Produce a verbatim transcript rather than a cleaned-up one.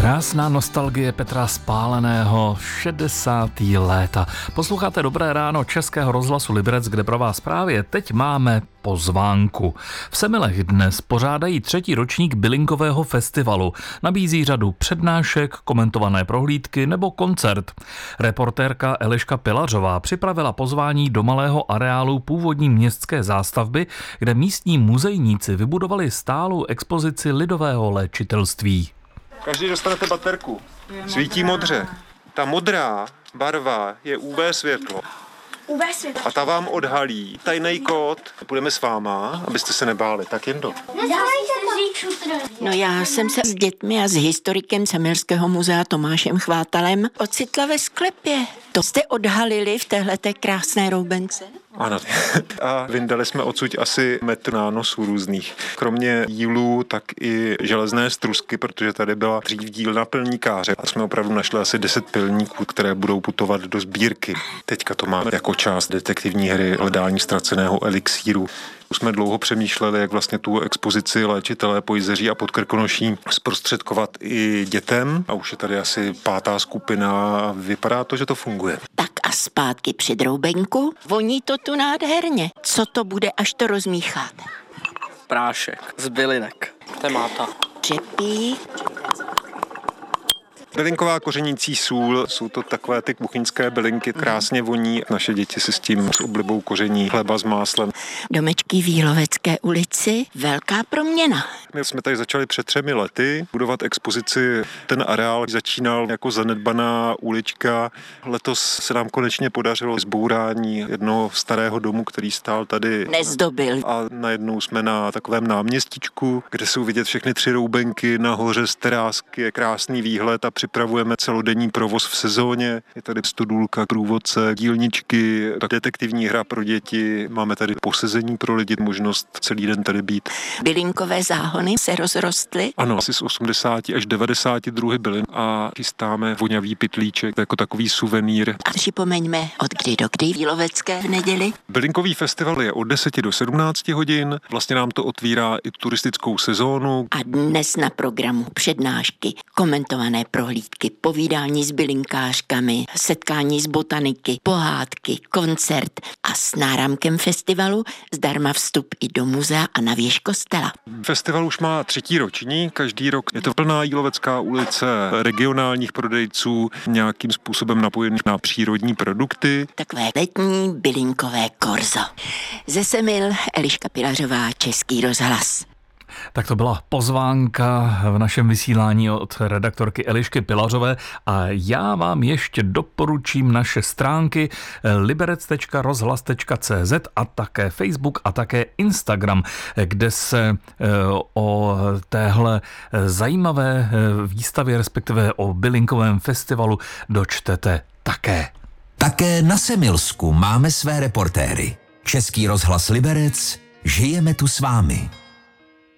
Krásná nostalgie Petra Spáleného, šedesátá léta. Posloucháte Dobré ráno Českého rozhlasu Liberec, kde pro vás právě teď máme pozvánku. V Semilech dnes pořádají třetí ročník bylinkového festivalu. Nabízí řadu přednášek, komentované prohlídky nebo koncert. Reportérka Eliška Pilařová připravila pozvání do malého areálu původní městské zástavby, kde místní muzejníci vybudovali stálou expozici lidového léčitelství. Každý dostanete baterku. Svítí modře. Ta modrá barva je ú vé světlo. ú vé světlo. A ta vám odhalí tajný kód. Půjdeme s váma, abyste se nebáli. Tak jen do. No já jsem se s dětmi a s historikem Semilského muzea Tomášem Chvátalem ocitla ve sklepě. To jste odhalili v téhleté krásné roubence? Ano. A vyndali jsme odsud asi metr nánosů různých. Kromě dílů, tak i železné strusky, protože tady byla dřív dílna pilníkáře. A jsme opravdu našli asi deset pilníků, které budou putovat do sbírky. Teďka to máme jako část detektivní hry hledání ztraceného elixíru. Už jsme dlouho přemýšleli, jak vlastně tu expozici léčitelé Pojzeří a Podkrkonoší zprostředkovat i dětem. A už je tady asi pátá skupina a vypadá to, že to funguje. Tak a zpátky při droubenku. Voní to tu nádherně. Co to bude, až to rozmícháte? Prášek z bylinek. To je máta. Řepí. Bylinková kořenící sůl, jsou to takové ty kuchyňské bylinky, krásně voní. Naše děti si s tím s oblibou koření chleba s máslem. Domečky v Jílovecké ulici, velká proměna. My jsme tady začali před třemi lety budovat expozici. Ten areál začínal jako zanedbaná ulička. Letos se nám konečně podařilo zbourání jednoho starého domu, který stál tady. Nezdobil. A najednou jsme na takovém náměstíčku, kde jsou vidět všechny tři roubenky, nahoře z terásky je krásný výhled a připravujeme celodenní provoz v sezóně. Je tady stodůlka, průvodce, dílničky, tak detektivní hra pro děti. Máme tady posezení pro lidi, možnost celý den tady být. Bylinkové záhony se rozrostly? Ano, asi z osmdesáti až devadesáti druhy bylin a chystáme voňavý pytlíček jako takový suvenýr. A připomeňme, od kdy do kdy v Jílovecké v neděli? Bylinkový festival je od deseti do sedmnácti hodin. Vlastně nám to otvírá i turistickou sezónu. A dnes na programu přednášky, komentované prohlídky, povídání s bylinkářkami, setkání s botaniky, pohádky, koncert a s náramkem festivalu zdarma vstup i do muzea a na věž kostela. Festival už má třetí roční, každý rok je to plná Jílovecká ulice regionálních prodejců, nějakým způsobem napojených na přírodní produkty. Takové letní bylinkové korzo. Ze Semil Eliška Pilařová, Český rozhlas. Tak to byla pozvánka v našem vysílání od redaktorky Elišky Pilařové a já vám ještě doporučím naše stránky liberec tečka rozhlas tečka cé zet a také Facebook a také Instagram, kde se o téhle zajímavé výstavě, respektive o bylinkovém festivalu dočtete také. Také na Semilsku máme své reportéry. Český rozhlas Liberec, žijeme tu s vámi.